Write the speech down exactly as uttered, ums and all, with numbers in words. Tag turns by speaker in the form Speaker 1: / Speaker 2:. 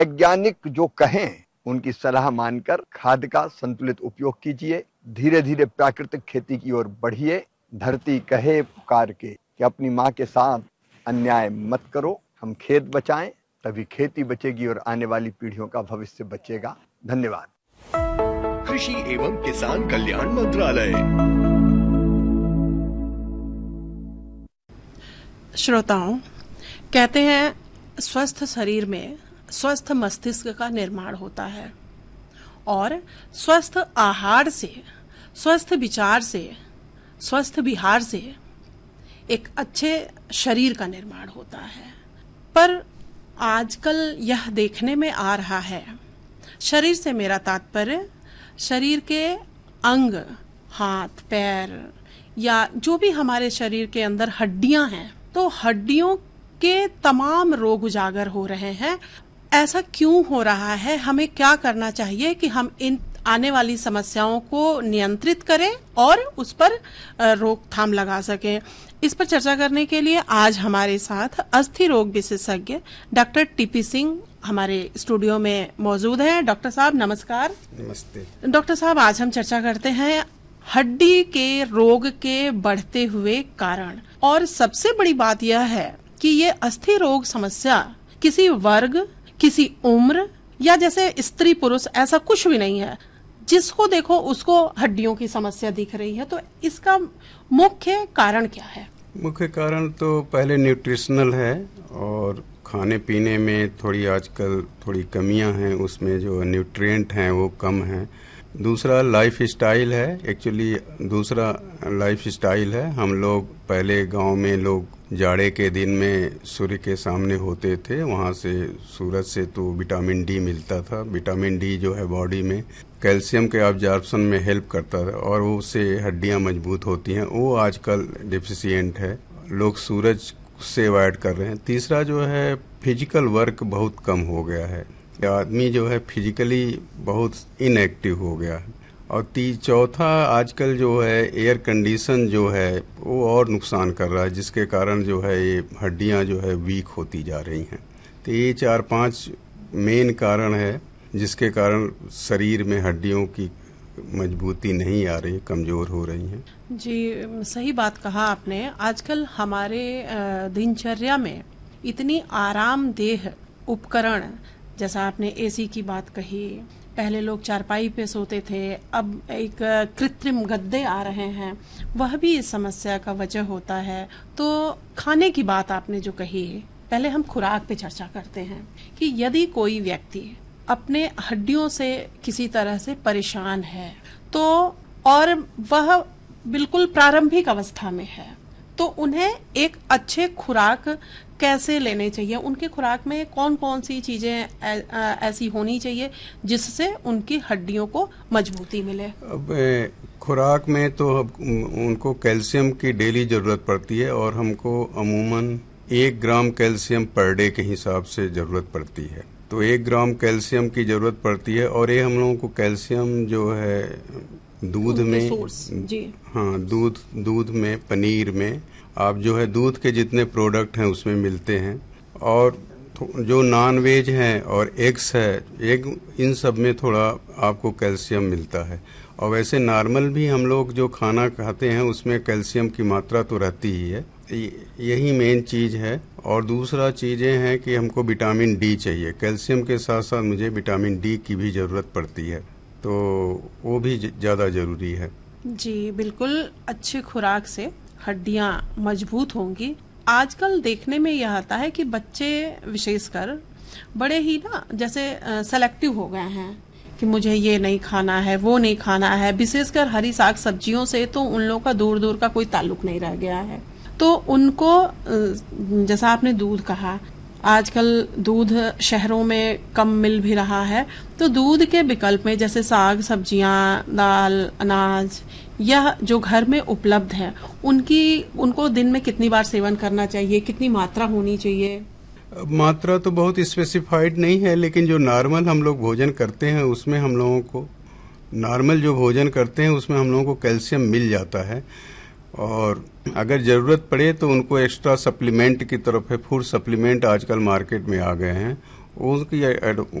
Speaker 1: वैज्ञानिक जो कहें उनकी सलाह मानकर खाद का संतुलित उपयोग कीजिए। धीरे धीरे प्राकृतिक खेती की ओर बढ़िए। धरती कहे पुकार के कि अपनी माँ के साथ अन्याय मत करो। हम खेत बचाएं, तभी खेती बचेगी और आने वाली पीढ़ियों का भविष्य बचेगा। धन्यवाद।
Speaker 2: कृषि एवं किसान कल्याण मंत्रालय।
Speaker 3: श्रोताओं, कहते हैं स्वस्थ शरीर में स्वस्थ मस्तिष्क का निर्माण होता है और स्वस्थ आहार से, स्वस्थ विचार से, स्वस्थ विहार से एक अच्छे शरीर का निर्माण होता है। पर आजकल यह देखने में आ रहा है, शरीर से मेरा तात्पर्य शरीर के अंग, हाथ, पैर या जो भी हमारे शरीर के अंदर हड्डियां हैं, तो हड्डियों के तमाम रोग उजागर हो रहे हैं। ऐसा क्यों हो रहा है? हमें क्या करना चाहिए कि हम इन आने वाली समस्याओं को नियंत्रित करें और उस पर रोकथाम लगा सकें? इस पर चर्चा करने के लिए आज हमारे साथ अस्थि रोग विशेषज्ञ डॉक्टर टीपी सिंह हमारे स्टूडियो में मौजूद हैं। डॉक्टर साहब नमस्कार।
Speaker 4: नमस्ते।
Speaker 3: डॉक्टर साहब, आज हम चर्चा करते हैं हड्डी के रोग के बढ़ते हुए कारण। और सबसे बड़ी बात यह है कि ये अस्थि रोग समस्या किसी वर्ग, किसी उम्र या जैसे स्त्री पुरुष ऐसा कुछ भी नहीं है। जिसको देखो उसको हड्डियों की समस्या दिख रही है। तो इसका मुख्य कारण क्या है?
Speaker 4: मुख्य कारण तो पहले न्यूट्रिशनल है और खाने पीने में थोड़ी आजकल थोड़ी कमियां हैं, उसमें जो न्यूट्रिएंट हैं वो कम हैं। दूसरा लाइफ स्टाइल है। एक्चुअली दूसरा लाइफ स्टाइल है। हम लोग पहले गांव में लोग जाड़े के दिन में सूर्य के सामने होते थे, वहाँ से सूरज से तो विटामिन डी मिलता था। विटामिन डी जो है बॉडी में कैल्शियम के अब्जॉर्प्शन में हेल्प करता था और वो उससे हड्डियाँ मजबूत होती हैं। वो आजकल डिफिशियंट है, लोग सूरज से अवॉइड कर रहे हैं। तीसरा जो है फिजिकल वर्क बहुत कम हो गया है, आदमी जो है फिजिकली बहुत इनएक्टिव हो गया है। और ती चौथा आजकल जो है एयर कंडीशन जो है वो और नुकसान कर रहा है, जिसके कारण जो है ये हड्डियां जो है वीक होती जा रही हैं। तो ये चार पांच मेन कारण है जिसके कारण शरीर में हड्डियों की मजबूती नहीं आ रही, कमजोर हो रही हैं।
Speaker 3: जी, सही बात कहा आपने। आजकल हमारे दिनचर्या में इतनी आरामदेह उपकरण, जैसा आपने एसी की बात कही, पहले लोग चारपाई पे सोते थे, अब एक कृत्रिम गद्दे आ रहे हैं, वह भी इस समस्या का वजह होता है। तो खाने की बात आपने जो कही, पहले हम खुराक पे चर्चा करते हैं कि यदि कोई व्यक्ति अपने हड्डियों से किसी तरह से परेशान है तो और वह बिल्कुल प्रारंभिक अवस्था में है, तो उन्हें एक अच्छे खुराक कैसे लेने चाहिए? उनके खुराक में कौन कौन सी चीजें ऐसी होनी चाहिए जिससे उनकी हड्डियों को मजबूती मिले?
Speaker 4: अब खुराक में तो उनको कैल्शियम की डेली जरूरत पड़ती है और हमको अमूमन एक ग्राम कैल्शियम पर डे के हिसाब से जरूरत पड़ती है। तो एक ग्राम कैल्शियम की जरूरत पड़ती है और ये हम लोगों को कैल्शियम जो है दूध में,
Speaker 3: जी
Speaker 4: हाँ, दूध दूध में, पनीर में, आप जो है दूध के जितने प्रोडक्ट हैं उसमें मिलते हैं। और जो नॉन वेज हैं और एग्स है, एग, इन सब में थोड़ा आपको कैल्शियम मिलता है। और वैसे नॉर्मल भी हम लोग जो खाना खाते हैं उसमें कैल्शियम की मात्रा तो रहती ही है। यही मेन चीज है। और दूसरा चीजें हैं कि हमको विटामिन डी चाहिए। कैल्शियम के साथ साथ मुझे विटामिन डी की भी जरूरत पड़ती है, तो वो भी ज्यादा जरूरी है।
Speaker 3: जी बिल्कुल, अच्छी खुराक से हड्डियां मजबूत होंगी। आजकल देखने में यह आता है कि बच्चे विशेषकर बड़े ही ना जैसे सेलेक्टिव हो गए हैं कि मुझे ये नहीं खाना है, वो नहीं खाना है। विशेषकर हरी साग सब्जियों से तो उन लोगों का दूर दूर का कोई ताल्लुक नहीं रह गया है। तो उनको, जैसा आपने दूध कहा, आजकल दूध शहरों में कम मिल भी रहा है, तो दूध के विकल्प में जैसे साग सब्जियां, दाल, अनाज, यह जो घर में उपलब्ध है, उनकी उनको दिन में कितनी बार सेवन करना चाहिए, कितनी मात्रा होनी चाहिए?
Speaker 4: मात्रा तो बहुत स्पेसिफाइड नहीं है, लेकिन जो नॉर्मल हम लोग भोजन करते हैं उसमें हम लोगों को नॉर्मल जो भोजन करते हैं उसमें हम लोगों को कैल्शियम मिल जाता है। और अगर जरूरत पड़े तो उनको एक्स्ट्रा सप्लीमेंट की तरफ है, फूड सप्लीमेंट आजकल मार्केट में आ गए हैं, उसकी